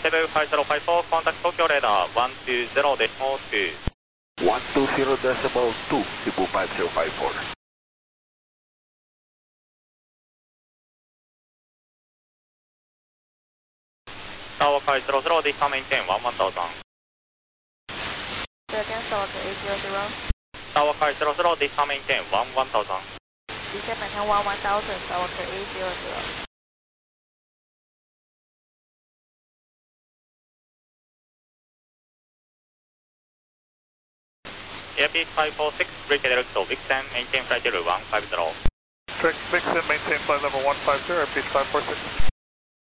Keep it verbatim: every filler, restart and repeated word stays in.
seven five zero five four, contact Tokyo radar one two zero decimal two. one two zero decimal two, Cebu five zero five four. Tower five zero zero, descend maintain one one thousand. Say again, Tower eight zero zero. Tower five zero zero, descend maintain one one thousand. Descend maintain one one thousand, Tower eight zero zero. Airbus five four six, break direct to Vixen, maintain flight level one five zero. Direct Vixen, maintain flight level one five zero, Airbus five four six.